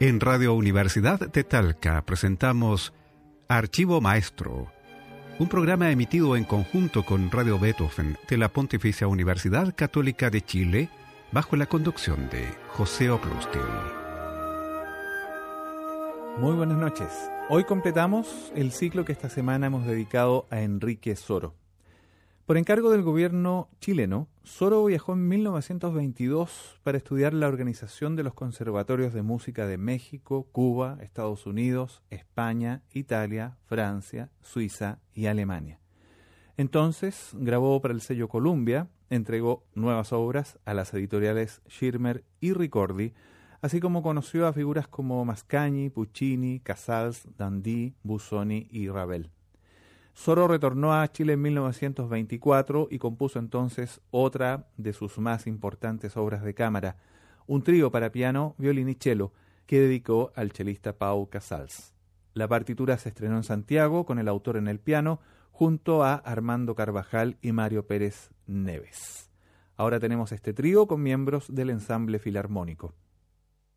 En Radio Universidad de Talca presentamos Archivo Maestro, un programa emitido en conjunto con Radio Beethoven de la Pontificia Universidad Católica de Chile, bajo la conducción de José Oclustil. Muy buenas noches. Hoy completamos el ciclo que esta semana hemos dedicado a Enrique Soro. Por encargo del gobierno chileno, Soro viajó en 1922 para estudiar la organización de los conservatorios de música de México, Cuba, Estados Unidos, España, Italia, Francia, Suiza y Alemania. Entonces grabó para el sello Columbia, entregó nuevas obras a las editoriales Schirmer y Ricordi, así como conoció a figuras como Mascagni, Puccini, Casals, Dandy, Busoni y Ravel. Soro retornó a Chile en 1924 y compuso entonces otra de sus más importantes obras de cámara, un trío para piano, violín y cello, que dedicó al chelista Pau Casals. La partitura se estrenó en Santiago con el autor en el piano, junto a Armando Carvajal y Mario Pérez Neves. Ahora tenemos este trío con miembros del ensamble filarmónico.